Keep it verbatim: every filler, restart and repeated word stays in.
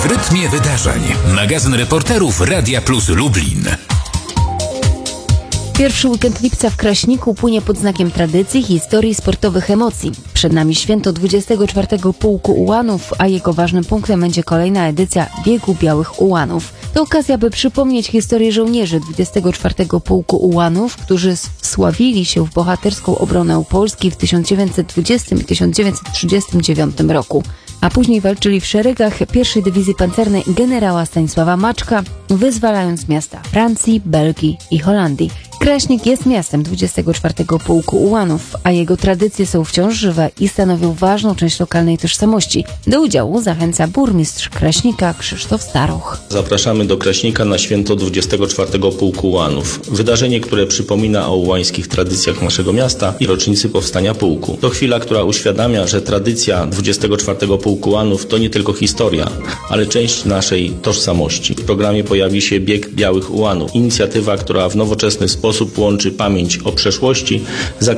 w rytmie wydarzeń. Magazyn reporterów Radia Plus Lublin. Pierwszy weekend lipca w Kraśniku płynie pod znakiem tradycji, historii, sportowych emocji. Przed nami święto dwudziestego czwartego Pułku Ułanów, a jego ważnym punktem będzie kolejna edycja Biegu Białych Ułanów. To okazja, by przypomnieć historię żołnierzy dwudziestego czwartego Pułku Ułanów, którzy wsławili się w bohaterską obronę Polski w tysiąc dziewięćset dwudziestym i tysiąc dziewięćset trzydziestym dziewiątym roku. A później walczyli w szeregach pierwszej Dywizji Pancernej generała Stanisława Maczka, wyzwalając miasta Francji, Belgii i Holandii. Kraśnik jest miastem dwudziestego czwartego Pułku Ułanów, a jego tradycje są wciąż żywe i stanowią ważną część lokalnej tożsamości. Do udziału zachęca burmistrz Kraśnika Krzysztof Staroch. Zapraszamy do Kraśnika na święto dwudziestego czwartego Pułku Ułanów. Wydarzenie, które przypomina o ułańskich tradycjach naszego miasta i rocznicy powstania pułku. To chwila, która uświadamia, że tradycja dwudziestego czwartego Pułku Ułanów to nie tylko historia, ale część naszej tożsamości. W programie pojawi się Bieg Białych Ułanów. Inicjatywa, która w nowoczesny sposób łączy pamięć o przeszłości z